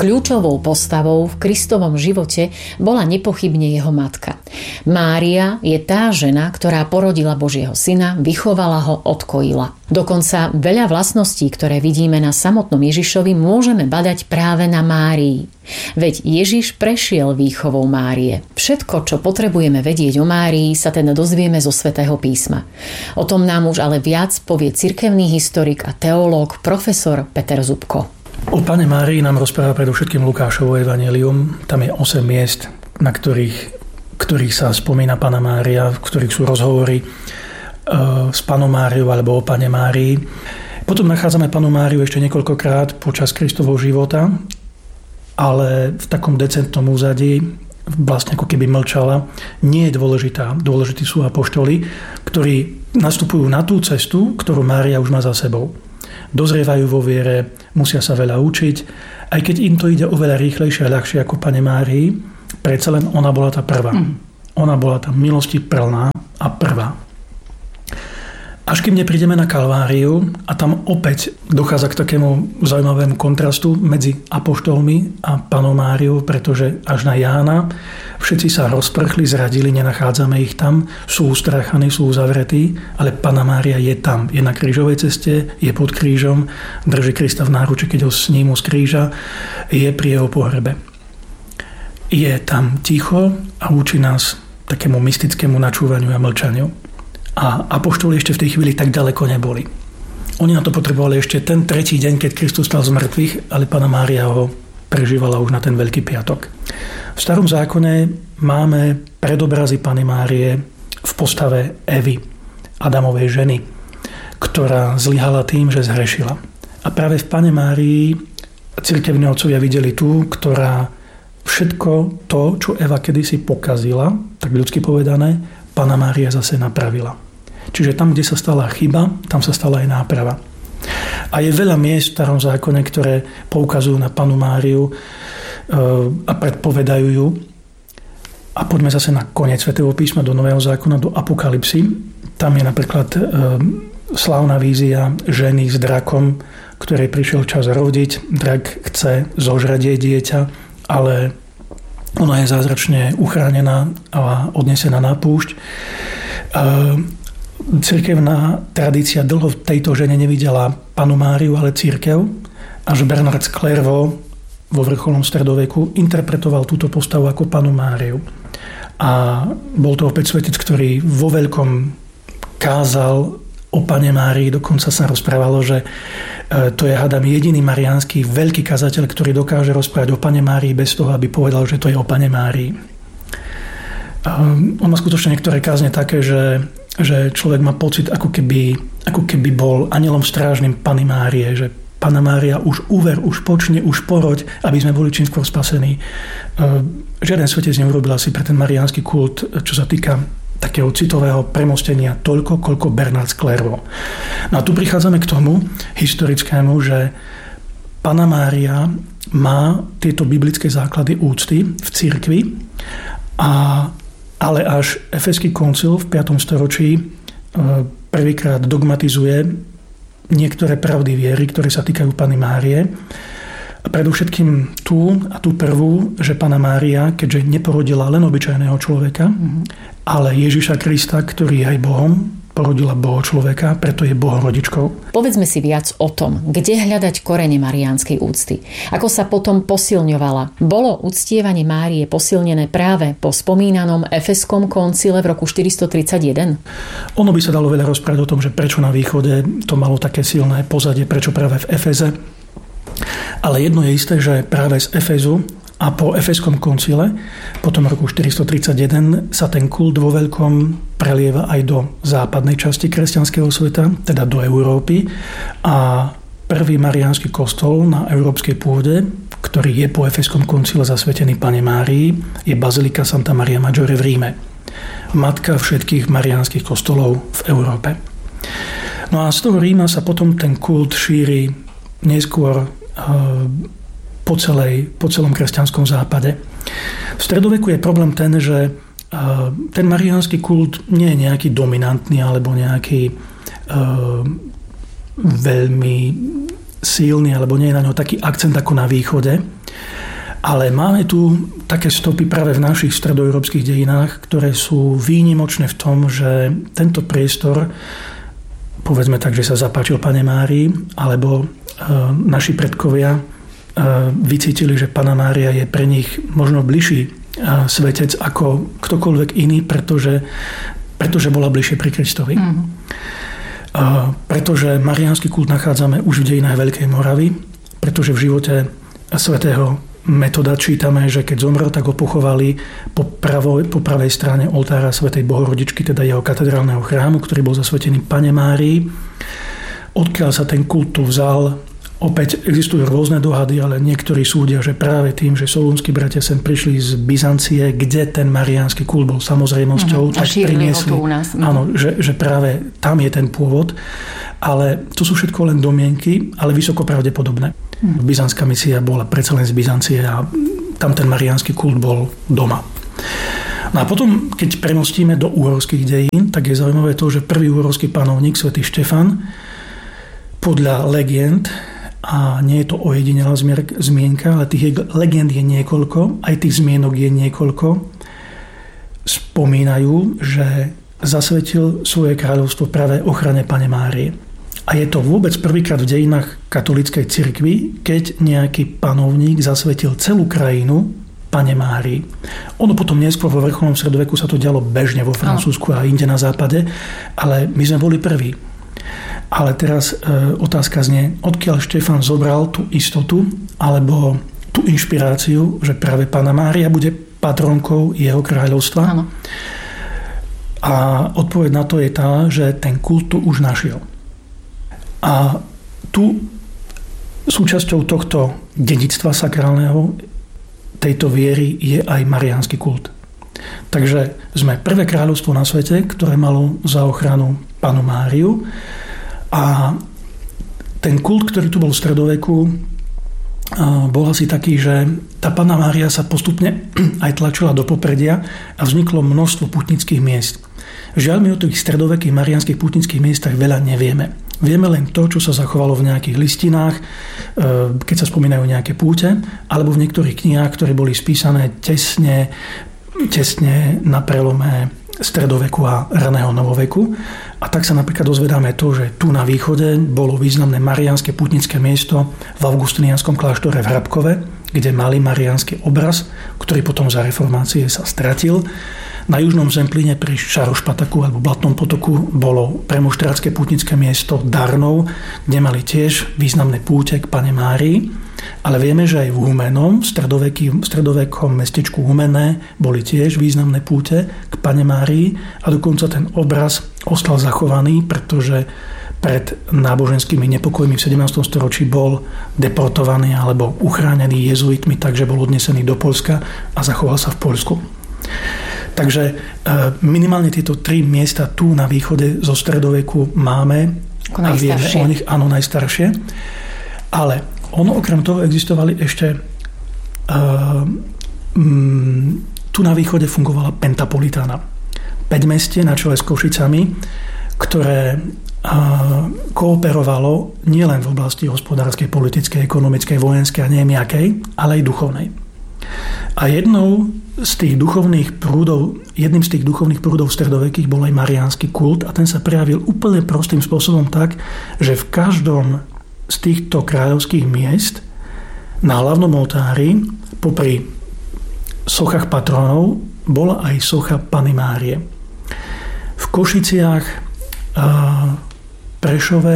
Kľúčovou postavou v Kristovom živote bola nepochybne jeho matka. Mária je tá žena, ktorá porodila Božieho syna, vychovala ho, odkojila. Dokonca veľa vlastností, ktoré vidíme na samotnom Ježišovi, môžeme badať práve na Márii. Veď Ježiš prešiel výchovou Márie. Všetko, čo potrebujeme vedieť o Márii, sa teda dozvieme zo Svätého písma. O tom nám už ale viac povie cirkevný historik a teológ profesor Peter Zubko. O Panne Márii nám rozpráva predovšetkým Lukášovo evanjelium. Tam je 8 miest, na ktorých sa spomína Panna Mária, v ktorých sú rozhovory s Pannou Máriou alebo o Panne Márii. Potom nachádzame Pannu Máriu ešte niekoľkokrát počas Kristovho života, ale v takom decentnom úzadí, vlastne ako keby mlčala, nie je dôležitá. Dôležití sú apoštoli, ktorí nastupujú na tú cestu, ktorú Mária už má za sebou. Dozrievajú vo viere, musia sa veľa učiť, aj keď im to ide oveľa rýchlejšie a ľahšie ako Panne Márii, predsa len ona bola tá prvá. Ona bola tá milosti plná a prvá. Až kým neprídeme na Kalváriu a tam opäť dochádza k takému zaujímavému kontrastu medzi apoštolmi a Pannou Máriou, pretože až na Jána všetci sa rozprchli, zradili, nenachádzame ich tam, sú ustrachaní, sú uzavretí, ale Panna Mária je tam, je na krížovej ceste, je pod krížom, drží Krista v náruči, keď ho snímu z kríža, je pri jeho pohrebe. Je tam ticho a učí nás takému mystickému načúvaniu a mlčaniu. A apoštoli ešte v tej chvíli tak ďaleko neboli. Oni na to potrebovali ešte ten tretí deň, keď Kristus stal z mŕtvych, ale Panna Mária ho prežívala už na ten Veľký piatok. V Starom zákone máme predobrazy Panny Márie v postave Evy, Adamovej ženy, ktorá zlyhala tým, že zhrešila. A práve v Panne Márii cirkevní otcovia videli tú, ktorá všetko to, čo Eva kedysi pokazila, tak ľudsky povedané, Panna Mária zase napravila. Čiže tam, kde sa stala chyba, tam sa stala aj náprava. A je veľa miest v Starom zákone, ktoré poukazujú na Pannu Máriu a predpovedajú ju. A poďme zase na koniec Svätého písma, do Nového zákona, do Apokalypsy. Tam je napríklad slávna vízia ženy s drakom, ktorej prišiel čas rodiť. Drak chce zožrať jej dieťa, ale ona je zázračne uchránená a odnesená na púšť. Cirkevná tradícia dlho v tejto žene nevidela Pannu Máriu, ale cirkev. Až Bernard z Clairvaux vo vrcholnom stredoveku interpretoval túto postavu ako Pannu Máriu. A bol to opäť svetec, ktorý vo veľkom kázal o Panne Márii. Dokonca sa rozprávalo, že to je, hádam, jediný mariánsky veľký kazateľ, ktorý dokáže rozprávať o Panne Márii bez toho, aby povedal, že to je o Panne Márii. On má skutočne niektoré kázne také, že človek má pocit, ako keby bol anjelom strážnym Panny Márie, že Panna Mária už uver, už počne, už poroď, aby sme boli čím skôr spasení. Žiaden svetec neurobil asi pre ten mariánsky kult, čo sa týka takého citového premostenia toľko, koľko Bernard z Clairvaux. No a tu prichádzame k tomu historickému, že Panna Mária má tieto biblické základy úcty v cirkvi, ale až Efeský koncil v 5. storočí prvýkrát dogmatizuje niektoré pravdy viery, ktoré sa týkajú Panny Márie. A predovšetkým tú prvú, že Panna Mária, keďže neporodila len obyčajného človeka, ale Ježiša Krista, ktorý je aj Bohom, porodila Boho človeka, preto je Bohorodičkou. Povedzme si viac o tom, kde hľadať korene mariánskej úcty. Ako sa potom posilňovala. Bolo uctievanie Márie posilnené práve po spomínanom Efeskom koncile v roku 431? Ono by sa dalo veľa rozprávať o tom, že prečo na východe to malo také silné pozadie, prečo práve v Efeze. Ale jedno je isté, že práve z Efezu a po Efeskom koncile, potom roku 431, sa ten kult vo veľkom prelieva aj do západnej časti kresťanského sveta, teda do Európy. A prvý mariánsky kostol na európskej pôde, ktorý je po Efeskom koncile zasvetený Panne Márii, je Bazilika Santa Maria Maggiore v Ríme. Matka všetkých mariánskych kostolov v Európe. No a z toho Ríma sa potom ten kult šíri neskôr po celom kresťanskom západe. V stredoveku je problém ten, že ten mariánsky kult nie je nejaký dominantný alebo nejaký veľmi silný, alebo nie je na ňo taký akcent ako na východe. Ale máme tu také stopy práve v našich stredoeurópskych dejinách, ktoré sú výnimočné v tom, že tento priestor, povedzme tak, že sa zapáčil Panne Márii, alebo naši predkovia vycítili, že Panna Mária je pre nich možno bližší svetec ako ktokoľvek iný, pretože bola bližšie pri Kristovi. Pretože mariánsky kult nachádzame už v dejinách Veľkej Moravy, pretože v živote svätého Metoda čítame, že keď zomrel, tak ho pochovali po pravej strane oltára svätej Bohorodičky, teda jeho katedrálneho chrámu, ktorý bol zasvetený Panne Márii. Odkiaľ sa ten kult tu vzal? Opäť existujú rôzne dohady, ale niektorí súdia, že práve tým, že solúnski bratia sem prišli z Byzancie, kde ten mariánsky kult bol samozrejmosťou, tak priniesli. Áno, že práve tam je ten pôvod. Ale to sú všetko len domienky, ale vysoko pravdepodobné. Byzantská misia bola predsa len z Byzancie a tam ten mariánsky kult bol doma. No a potom, keď premostíme do uhorských dejín, tak je zaujímavé to, že prvý uhorský panovník, svätý Štefan, podľa legend, a nie je to ojedinelá zmienka, ale tých legend je niekoľko, aj tých zmienok je niekoľko, spomínajú, že zasvetil svoje kráľovstvo práve ochrane Panne Márie. A je to vôbec prvýkrát v dejinách katolíckej cirkvi, keď nejaký panovník zasvetil celú krajinu Panne Márii. Ono potom neskôr vo vrcholnom stredoveku sa to dialo bežne vo Francúzsku a inde na západe, ale my sme boli prví. Ale teraz otázka znie, odkiaľ Štefan zobral tú istotu alebo tú inšpiráciu, že práve Panna Mária bude patronkou jeho kráľovstva. Áno. A odpoveď na to je tá, že ten kult tu už našiel. A tu súčasťou tohto dedičstva sakrálneho tejto viery je aj mariánsky kult. Takže sme prvé kráľovstvo na svete, ktoré malo za ochranu Pannu Máriu. A ten kult, ktorý tu bol v stredoveku, bol asi taký, že tá Panna Mária sa postupne aj tlačila do popredia a vzniklo množstvo putnických miest. Žiaľ, my o tých stredovekých mariánskych putnických miestach veľa nevieme. Vieme len to, čo sa zachovalo v nejakých listinách, keď sa spomínajú nejaké púte, alebo v niektorých knihách, ktoré boli spísané tesne na prelome stredoveku a raného novoveku. A tak sa napríklad dozvedáme to, že tu na východe bolo významné mariánske putnické miesto v augustinianskom kláštore v Hrabkove, kde mali mariánsky obraz, ktorý potom za reformácie sa stratil. Na južnom Zemplíne pri Šarošpataku alebo Blatnom potoku bolo premonštrátske pútnické miesto Darnov, kde mali tiež významné púte k Panne Márii. Ale vieme, že aj v Humennom, stredovekom mestečku Humenné, boli tiež významné púte k Panne Márii a dokonca ten obraz ostal zachovaný, pretože pred náboženskými nepokojmi v 17. storočí bol deportovaný alebo uchránený jezuitmi, takže bol odnesený do Poľska a zachoval sa v Poľsku. Takže minimálne tieto 3 miesta tu na východe zo stredoveku máme a vieme o nich, áno, najstaršie. Ale ono okrem toho existovali ešte tu na východe fungovala Pentapolitána. 5 mestie na čele s Košicami, ktoré kooperovalo nielen v oblasti hospodárskej, politickej, ekonomickej, vojenskej a neviem jakej, ale aj duchovnej. A jedným z tých duchovných prúdov stredovekých bol aj mariánsky kult a ten sa prejavil úplne prostým spôsobom tak, že v každom z týchto kráľovských miest na hlavnom oltári popri sochách patronov bola aj socha Panny Márie. V Košiciach, Prešove,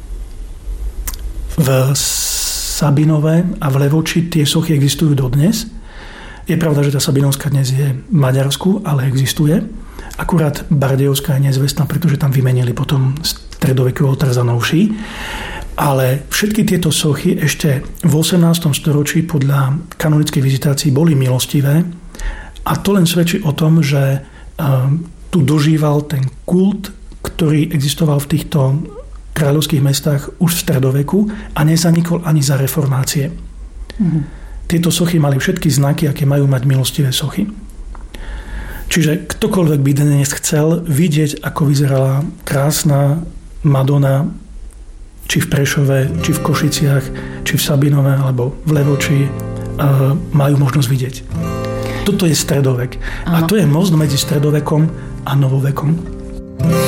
v Sabinove a v Levoči tie sochy existujú dodnes. Je pravda, že tá Sabinovská dnes je v Maďarsku, ale existuje. Akurát Bardejovská je nezvestná, pretože tam vymenili potom stredoveký oltár za novší. Ale všetky tieto sochy ešte v 18. storočí podľa kanonickej vizitácii boli milostivé a to len svedčí o tom, že tu dožíval ten kult, ktorý existoval v týchto kráľovských mestách už v stredoveku a nezanikol ani za reformácie. Tieto sochy mali všetky znaky, aké majú mať milostivé sochy. Čiže ktokoľvek by dnes chcel vidieť, ako vyzerala krásna Madonna či v Prešove, či v Košiciach, či v Sabinove, alebo v Levoči, majú možnosť vidieť. Toto je stredovek. A to je most medzi stredovekom a novovekom.